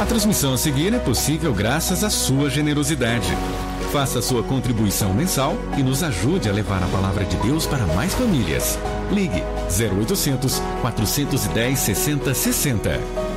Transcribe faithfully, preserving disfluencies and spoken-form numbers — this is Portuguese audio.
A transmissão a seguir é possível graças à sua generosidade. Faça sua contribuição mensal e nos ajude a levar a palavra de Deus para mais famílias. Ligue zero oitocentos, quatrocentos e dez, sessenta sessenta.